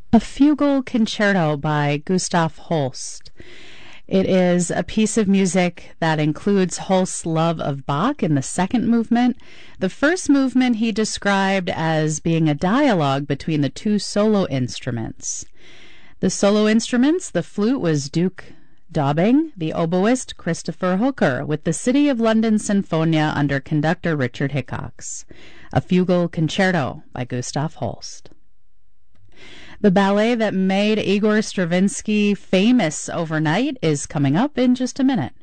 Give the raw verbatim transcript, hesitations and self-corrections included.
A Fugal Concerto by Gustav Holst. It is a piece of music that includes Holst's love of Bach in the second movement. The first movement he described as being a dialogue between the two solo instruments. The solo instruments, the flute was Duke Dobbing, the oboist Christopher Hooker, with the City of London Sinfonia under conductor Richard Hickox. A Fugal Concerto by Gustav Holst. The ballet that made Igor Stravinsky famous overnight is coming up in just a minute.